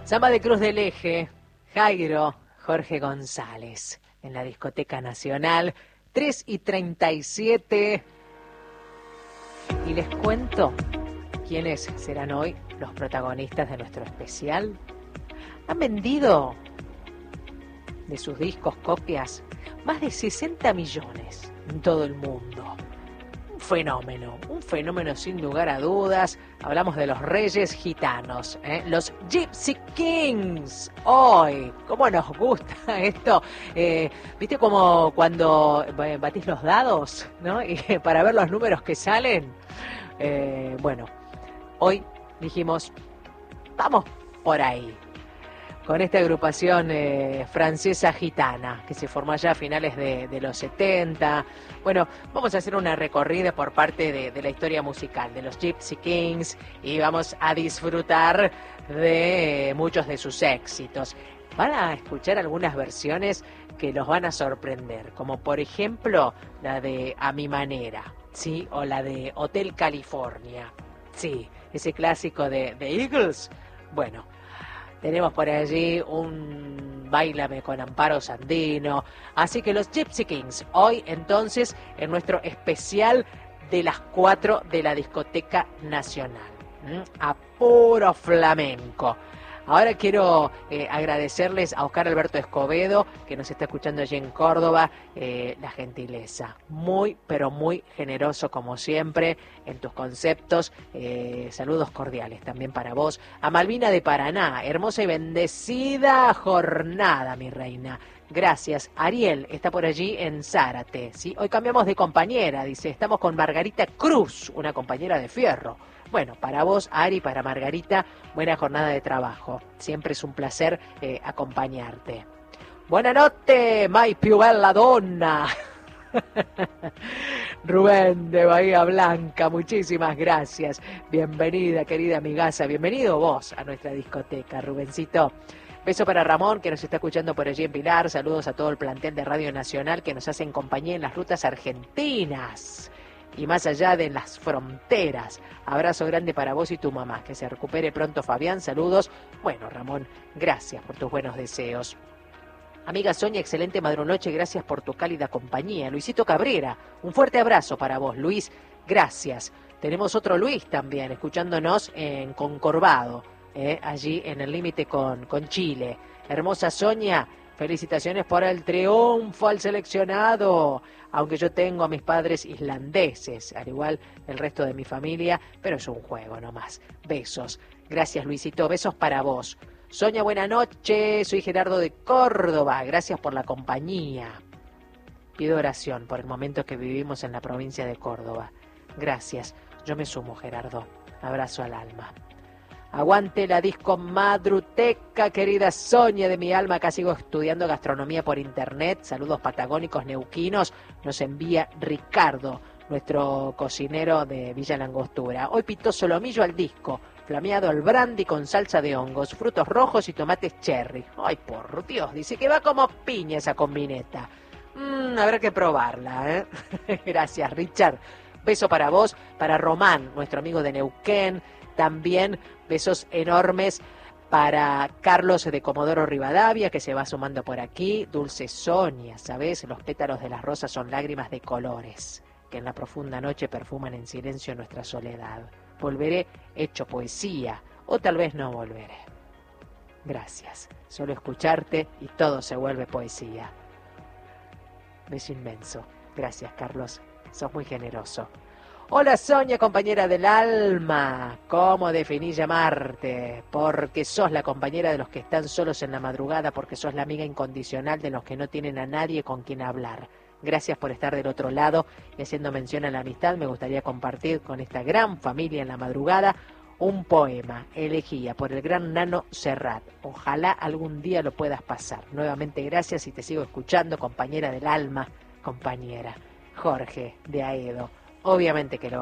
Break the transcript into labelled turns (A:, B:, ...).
A: Samba de Cruz del Eje, Jairo, Jorge González, en la Discoteca Nacional, 3:37. Y les cuento quiénes serán hoy los protagonistas de nuestro especial. Han vendido de sus discos copias más de 60 millones en todo el mundo. Un fenómeno sin lugar a dudas. Hablamos de los Reyes Gitanos, los Gypsy Kings. Hoy, ¿cómo nos gusta esto? ¿Viste como cuando batís los dados, ¿no? Y para ver los números que salen? Bueno, hoy dijimos, vamos por ahí, con esta agrupación francesa gitana, que se formó allá a finales de los 70. Bueno, vamos a hacer una recorrida por parte de la historia musical de los Gypsy Kings y vamos a disfrutar de muchos de sus éxitos. Van a escuchar algunas versiones que los van a sorprender, como por ejemplo la de A Mi Manera, ¿sí? O la de Hotel California, sí, ese clásico de Eagles. Bueno, tenemos por allí un Báilame con Amparo Sandino. Así que los Gypsy Kings, hoy entonces en nuestro especial de las 4 de la Discoteca Nacional. A puro flamenco. Ahora quiero agradecerles a Oscar Alberto Escobedo, que nos está escuchando allí en Córdoba, la gentileza. Muy, pero muy generoso como siempre en tus conceptos. Saludos cordiales también para vos. A Malvina de Paraná, hermosa y bendecida jornada, mi reina. Gracias. Ariel está por allí en Zárate, ¿sí? Hoy cambiamos de compañera, dice. Estamos con Margarita Cruz, una compañera de fierro. Bueno, para vos, Ari, para Margarita, buena jornada de trabajo. Siempre es un placer acompañarte. Buenas noches, mai più bella donna. Rubén de Bahía Blanca, muchísimas gracias. Bienvenida, querida amigaza. Bienvenido vos a nuestra discoteca, Rubencito. Beso para Ramón, que nos está escuchando por allí en Pilar. Saludos a todo el plantel de Radio Nacional que nos hacen compañía en las rutas argentinas y más allá de las fronteras. Abrazo grande para vos y tu mamá. Que se recupere pronto, Fabián. Saludos. Bueno, Ramón, gracias por tus buenos deseos. Amiga Sonia, excelente madrunoche. Gracias por tu cálida compañía. Luisito Cabrera, un fuerte abrazo para vos, Luis. Gracias. Tenemos otro Luis también, escuchándonos en Concorvado, allí en el límite con Chile. Hermosa Sonia, felicitaciones por el triunfo al seleccionado. Aunque yo tengo a mis padres islandeses, al igual el resto de mi familia, pero es un juego nomás. Besos. Gracias, Luisito. Besos para vos. Sonia, buena noche. Soy Gerardo de Córdoba. Gracias por la compañía. Pido oración por el momento que vivimos en la provincia de Córdoba. Gracias. Yo me sumo, Gerardo. Abrazo al alma. Aguante la disco Madruteca, querida Sonia de mi alma. Acá sigo estudiando gastronomía por internet. Saludos patagónicos neuquinos. Nos envía Ricardo, nuestro cocinero de Villa Langostura. Hoy pitó solomillo al disco, flameado al brandy con salsa de hongos, frutos rojos y tomates cherry. Ay, por Dios, dice que va como piña esa combineta. Habrá que probarla, Gracias, Richard. Beso para vos, para Román, nuestro amigo de Neuquén. También besos enormes para Carlos de Comodoro Rivadavia, que se va sumando por aquí. Dulce Sonia, ¿sabes? Los pétalos de las rosas son lágrimas de colores, que en la profunda noche perfuman en silencio nuestra soledad. Volveré hecho poesía, o tal vez no volveré. Gracias. Solo escucharte y todo se vuelve poesía. Beso inmenso. Gracias, Carlos. Sos muy generoso. Hola Sonia, compañera del alma. ¿Cómo definís llamarte? Porque sos la compañera de los que están solos en la madrugada, porque sos la amiga incondicional de los que no tienen a nadie con quien hablar. Gracias por estar del otro lado y haciendo mención a la amistad. Me gustaría compartir con esta gran familia en la madrugada un poema, elegía por el gran Nano Serrat. Ojalá algún día lo puedas pasar. Nuevamente gracias y te sigo escuchando, compañera del alma, compañera. Jorge de Aedo. Obviamente que lo